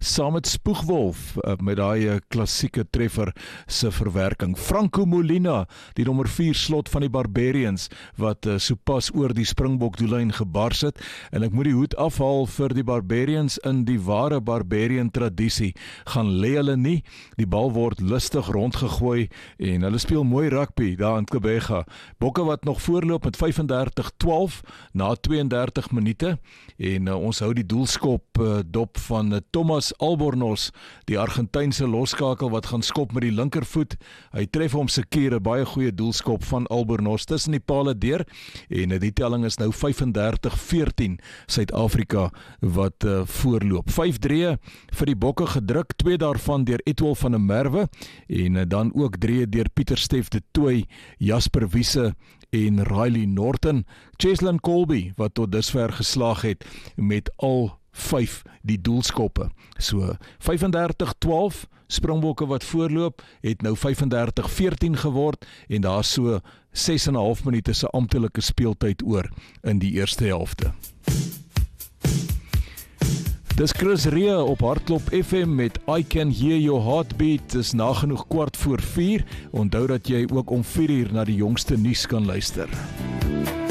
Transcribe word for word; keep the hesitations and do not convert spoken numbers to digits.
saam met Spoegwolf uh, met daai klassieke treffer se verwerking. Franco Molina, die nommer vier slot van die Barbarians, wat uh, sopas oor die Springbok doellyn gebars het, en ek moet die hoed afhaal vir die Barbarians in die ware Barbarian tradisie. Gaan lê hulle nie, die bal word lustig rondgegooi en hulle speel mooi rugby daar in Kebega. Bokke wat nog voorloop met vyf-en-dertig twaalf na twee-en-dertig minute en uh, ons hou die doelskop uh, dop van uh, Thomas Albornoz, die Argentynse loskakel wat gaan skop met die linkervoet. Hy tref hom seker, 'n baie goeie doelskop van Albornoz tussen die pale deur en uh, die telling is nou vyf-en-dertig veertien Suid-Afrika wat uh, voorloop. vyf drie vir die Bokke gedruk, twee daarvan deur Etoile van der Merwe en uh, dan ook drie deur Pieter Stef de Tooy, Jasper Wiese en Riley Norton. Cheslin Colby wat tot dusver geslaag het met al vyf die doelskoppe. So vyf-en-dertig twaalf Springbokke wat voorloop, het nou vyf-en-dertig veertien geword en daar so ses en 'n half minute se amptelike speeltyd oor in die eerste helfte. Dis Chris Ree op Hartklop F M met I Can Hear Your Heartbeat. Dis nagenoeg kwart voor vier. Onthou dat jy ook om vier uur na die jongste nuus kan luister.